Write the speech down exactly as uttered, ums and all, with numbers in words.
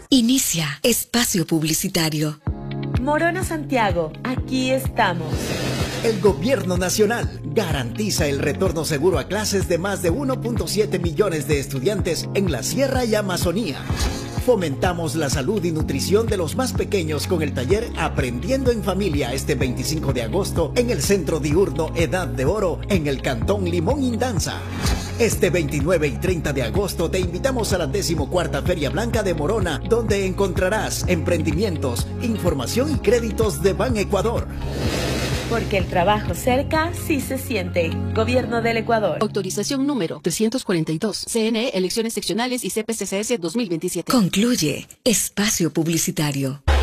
Inicia espacio publicitario. Morona Santiago, aquí estamos. El Gobierno Nacional garantiza el retorno seguro a clases de más de uno punto siete millones de estudiantes en la Sierra y Amazonía. Fomentamos la salud y nutrición de los más pequeños con el taller Aprendiendo en Familia este veinticinco de agosto en el Centro Diurno Edad de Oro en el Cantón Limón Indanza. Este veintinueve y treinta de agosto te invitamos a la decimocuarta Feria Blanca de Morona, donde encontrarás emprendimientos, información y créditos de Ban Ecuador. Porque el trabajo cerca sí se siente. Gobierno del Ecuador. Autorización número trescientos cuarenta y dos. C N E, elecciones seccionales y C P C C S dos mil veintisiete. Concluye espacio publicitario.